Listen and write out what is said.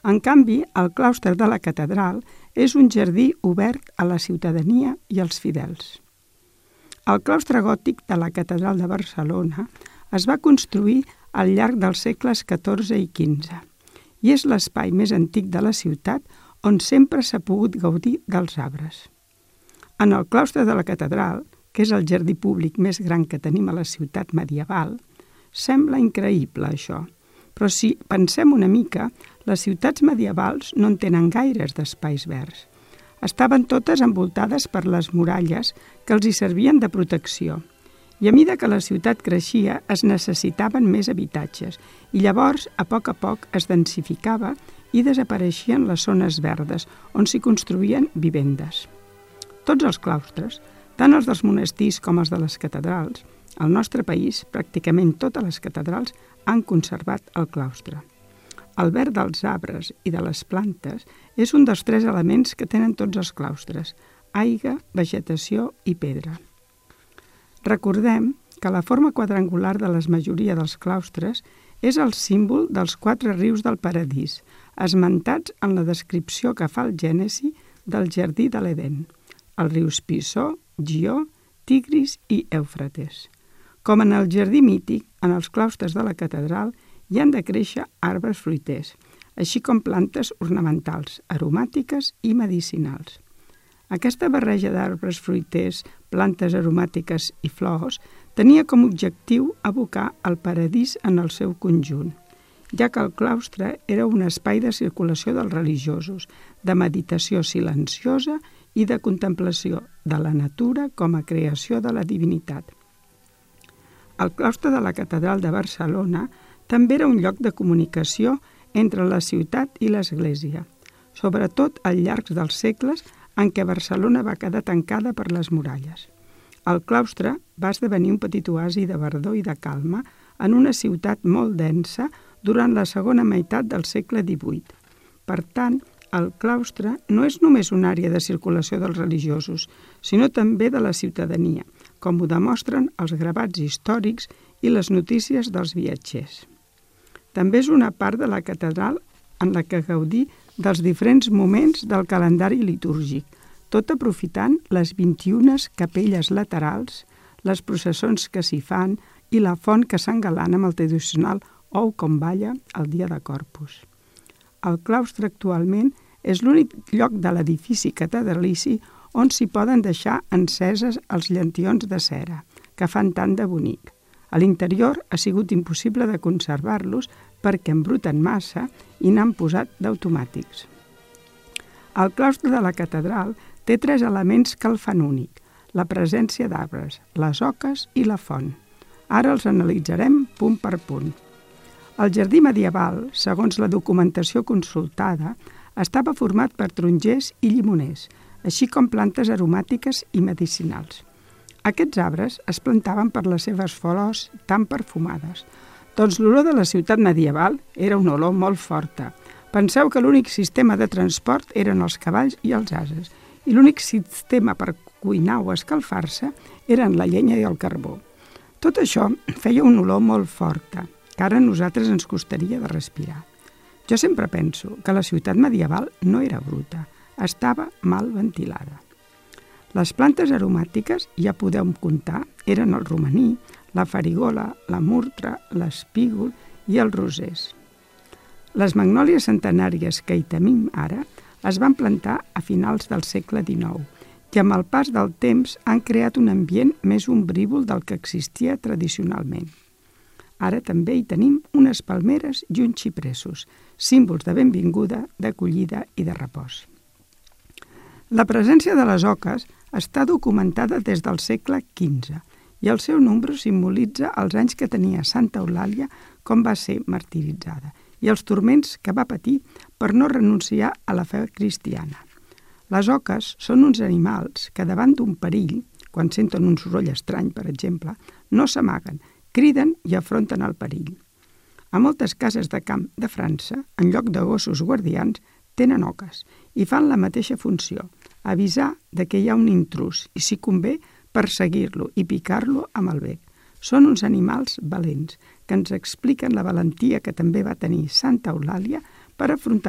En canvi, el claustre de la catedral és un jardí obert a la ciutadania i als fidels. El claustre gòtic de la catedral de Barcelona es va construir al llarg dels segles XIV i XV i és l'espai més antic de la ciutat on sempre s'ha pogut gaudir dels arbres. En el claustre de la catedral, que és el jardí públic més gran que tenim a la ciutat medieval, sembla increïble això, però si pensem una mica, les ciutats medievals no en tenen gaires d'espais verds. Estaven totes envoltades per les muralles que els hi servien de protecció. I a mesura que la ciutat creixia es necessitaven més habitatges i llavors a poc es densificava i desapareixien les zones verdes on s'hi construïen vivendes. Tots els claustres, tant els dels monestirs com els de les catedrals, al nostre país pràcticament totes les catedrals han conservat el claustre. El verd dels arbres i de les plantes és un dels 3 elements que tenen tots els claustres: aigua, vegetació i pedra. Recordem que la forma quadrangular de la majoria dels claustres és el símbol dels 4 rius del paradís, esmentats en la descripció que fa el Gènesi del jardí de l'Edèn, els rius Pisó, Gió, Tigris i Èufrates. Com en el jardí mític, en els claustres de la catedral hi han de créixer arbres fruiters, així com plantes ornamentals, aromàtiques i medicinals. Aquesta barreja d'arbres fruiters, plantes aromàtiques i flors tenia com a objectiu evocar el paradís en el seu conjunt, ja que el claustre era un espai de circulació dels religiosos, de meditació silenciosa i de contemplació de la natura com a creació de la divinitat. El claustre de la catedral de Barcelona també era un lloc de comunicació entre la ciutat i l'església, sobretot al llarg dels segles en què Barcelona va quedar tancada per les muralles. El claustre va esdevenir un petit oasi de verdor i de calma en una ciutat molt densa durant la segona meitat del segle XVIII. Per tant, el claustre no és només una àrea de circulació dels religiosos, sinó també de la ciutadania, com ho demostren els gravats històrics i les notícies dels viatgers. També és una part de la catedral en la que gaudí dels diferents moments del calendari litúrgic, tot aprofitant les 21 capelles laterals, les processons que s'hi fan i la font que s'engalana amb el tradicional ou com balla el dia de Corpus. El claustre actualment és l'únic lloc de l'edifici catedralici on s'hi poden deixar enceses els llantions de cera, que fan tant de bonic. A l'interior ha sigut impossible de conservar-los perquè embruten massa i n'han posat d'automàtics. El claustre de la catedral té 3 elements que el fan únic: la presència d'arbres, les oques i la font. Ara els analitzarem punt per punt. El jardí medieval, segons la documentació consultada, estava format per tarongers i llimoners, així com plantes aromàtiques i medicinals. Aquests arbres es plantaven per les seves flors tan perfumades. Doncs l'olor de la ciutat medieval era una olor molt forta. Penseu que l'únic sistema de transport eren els cavalls i els ases, i l'únic sistema per cuinar o escalfar-se eren la llenya i el carbó. Tot això feia una olor molt forta, que ara a nosaltres ens costaria de respirar. Jo sempre penso que la ciutat medieval no era bruta, estava mal ventilada. Les plantes aromàtiques, ja podeu comptar, eren el romaní, la farigola, la murtra, l'espígol i els rosers. Les magnòlies centenàries que hi tenim ara es van plantar a finals del segle XIX i amb el pas del temps han creat un ambient més ombrívol del que existia tradicionalment. Ara també hi tenim unes palmeres i uns xipressos, símbols de benvinguda, d'acollida i de repòs. La presència de les oques està documentada des del segle XV i el seu nombre simbolitza els anys que tenia Santa Eulàlia com va ser martiritzada i els turments que va patir per no renunciar a la fe cristiana. Les oques són uns animals que davant d'un perill, quan senten un soroll estrany, per exemple, no s'amaguen, criden i afronten el perill. A moltes cases de camp de França, en lloc de gossos guardians, tenen oques i fan la mateixa funció, avisar de que hi ha un intrús i, si convé, perseguir-lo i picar-lo amb el bec. Són uns animals valents que ens expliquen la valentia que també va tenir Santa Eulàlia per afrontar